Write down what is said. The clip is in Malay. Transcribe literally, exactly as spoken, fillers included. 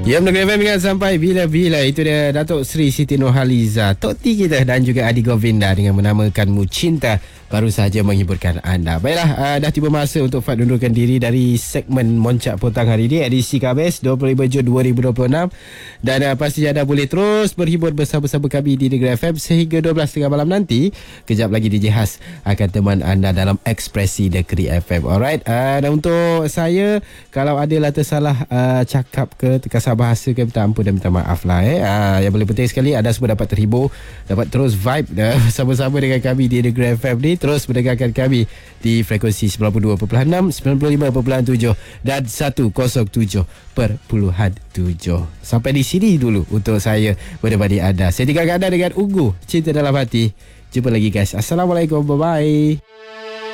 Ya, Negeri F M dengan sampai bila-bila. Itu dia Datuk Seri Siti Nurhaliza, Tok T kita, dan juga Adi Govinda dengan menamakanmu Cinta, baru sahaja menghiburkan anda. Baiklah, uh, dah tiba masa untuk Fad undurkan diri dari segmen Moncak Petang hari ini, edisi Khamis dua puluh lima Jun dua ribu dua puluh enam. Dan uh, pastinya anda boleh terus berhibur bersama-sama kami di Negeri F M sehingga dua belas tiga puluh malam nanti. Kejap lagi D J Has akan teman anda dalam Ekspresi Negeri F M. Alright, uh, dan untuk saya, kalau adalah tersalah uh, cakap ke, terkasar bahasa ke, minta ampun dan minta maaf lah eh. Uh, yang paling penting sekali, anda semua dapat terhibur, dapat terus vibe uh, bersama-sama dengan kami di Negeri F M ni. Terus mendengarkan kami di frekuensi sembilan puluh dua perpuluhan enam, sembilan puluh lima perpuluhan tujuh dan seratus tujuh perpuluhan tujuh. Sampai di sini dulu untuk saya menemani anda. Saya tinggalkan anda dengan Ungu Cinta Dalam Hati. Jumpa lagi guys. Assalamualaikum. Bye-bye.